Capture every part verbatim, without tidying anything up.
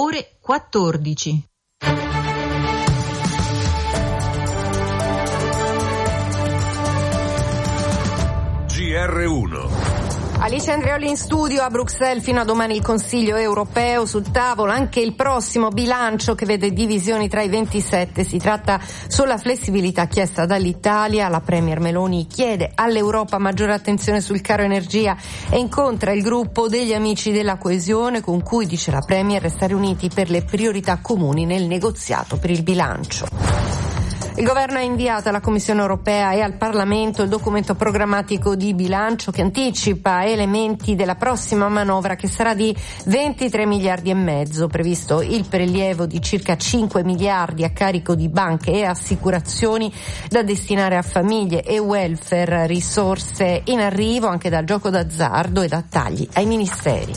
ore quattordici. G R uno. Alice Andreoli in studio a Bruxelles. Fino a domani il Consiglio europeo, sul tavolo anche il prossimo bilancio che vede divisioni tra i ventisette. Si tratta sulla flessibilità chiesta dall'Italia. La Premier Meloni chiede all'Europa maggiore attenzione sul caro energia e incontra il gruppo degli amici della coesione, con cui, dice la Premier, restare uniti per le priorità comuni nel negoziato per il bilancio. Il governo ha inviato alla Commissione europea e al Parlamento il documento programmatico di bilancio che anticipa elementi della prossima manovra, che sarà di ventitré miliardi e mezzo. Previsto il prelievo di circa cinque miliardi a carico di banche e assicurazioni da destinare a famiglie e welfare, risorse in arrivo anche dal gioco d'azzardo e da tagli ai ministeri.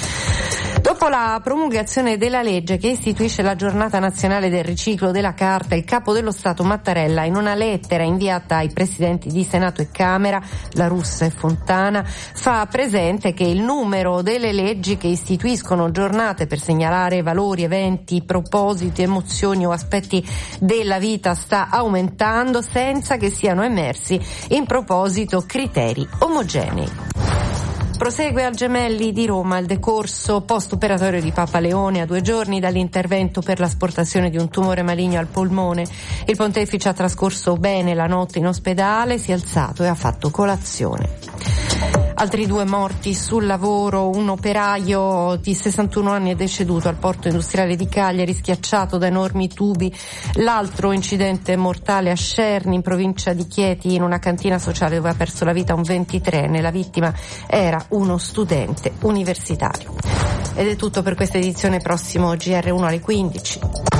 Dopo la promulgazione della legge che istituisce la giornata nazionale del riciclo della carta, il capo dello Stato Mattarella, in una lettera inviata ai presidenti di Senato e Camera, La Russa e Fontana, fa presente che il numero delle leggi che istituiscono giornate per segnalare valori, eventi, propositi, emozioni o aspetti della vita sta aumentando, senza che siano emersi in proposito criteri omogenei. Prosegue al Gemelli di Roma il decorso post-operatorio di Papa Leone a due giorni dall'intervento per l'asportazione di un tumore maligno al polmone. Il pontefice ha trascorso bene la notte in ospedale, si è alzato e ha fatto colazione. Altri due morti sul lavoro, un operaio di sessantuno anni è deceduto al porto industriale di Cagliari, schiacciato da enormi tubi. L'altro incidente mortale a Scerni, in provincia di Chieti, in una cantina sociale dove ha perso la vita un ventitreenne. La vittima era uno studente universitario. Ed è tutto per questa edizione, prossimo G R uno alle quindici.